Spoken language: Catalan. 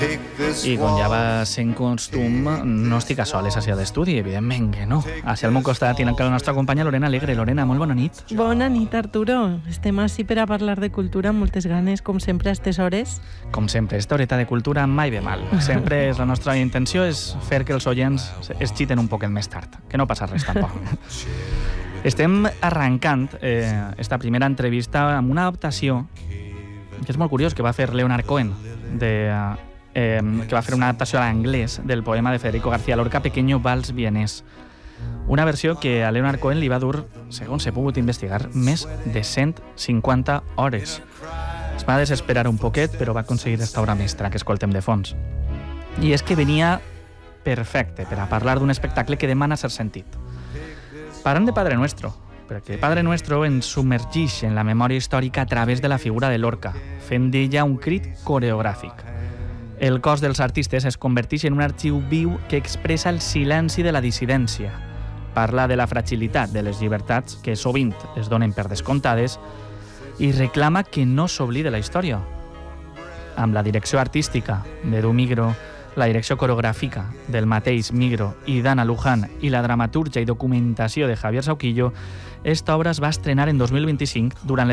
I com ja va sent costum, no estic a soles a l'estudi, evidentment que no. Hacia al meu costat tinc la nostra companya Lorena Alegre. Lorena, molt bona nit. Bona nit, Arturo. Estem així per a parlar de cultura amb moltes ganes, com sempre, a aquestes hores. Com sempre, esta horeta de cultura mai ve mal. Sempre la nostra intenció és fer que els oients es xiten un poquet més tard, que no passa res tampoc. Estem arrencant esta primera entrevista amb una adaptació que és molt curiós, que va fer Leonard Cohen, que va fer una adaptació a l'anglès del poema de Federico García Lorca, Pequeño Vals Vienés. Una versió que a Leonard Cohen li va dur, segons he pogut investigar, més de 150 hores. Es va desesperar un poquet, però va aconseguir esta obra mestra que escoltem de fons. I és que venia perfecte per a parlar d'un espectacle que demana ser sentit. Parlem de Padre Nuestro, perquè Padre Nuestro ens submergeix en la memòria històrica a través de la figura de Lorca, fent d'ella un crit coreogràfic. El cos dels artistes es converteix en un arxiu viu que expressa el silenci de la dissidència. Parla de la fragilitat de les llibertats que sovint es donen per descomptades i reclama que no s'oblide la història. Amb la direcció artística d'Edu Migro, la direcció coreogràfica del mateix Migro i d'Anna Luján i la dramatúrgia i documentació de Javier Sauquillo, esta obra es va estrenar en 2025 durant